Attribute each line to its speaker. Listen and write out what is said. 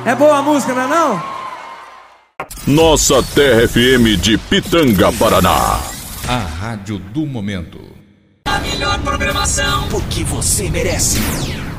Speaker 1: É boa a música, não é não?
Speaker 2: Nossa Terra FM de Pitanga, Paraná.
Speaker 3: A rádio do momento.
Speaker 4: A melhor programação, porque você merece.